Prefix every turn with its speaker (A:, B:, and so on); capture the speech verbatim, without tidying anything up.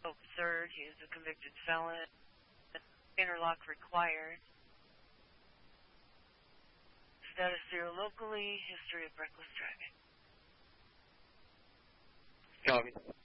A: Oh, third, he is a convicted felon. Interlock required. Status zero locally. History of reckless driving.
B: Copy.